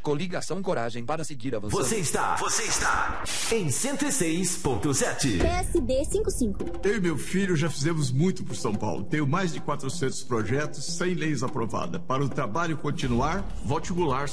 Coligação Coragem para seguir avançando. Você está em 106.7. PSD 55. Eu e meu filho já fizemos muito por São Paulo. Tenho mais de 400 projetos, 100 leis aprovadas. Para o trabalho continuar, vote Goulart.